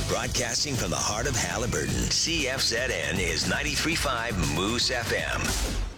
Broadcasting from the heart of Halliburton, CFZN is 93.5 Moose FM.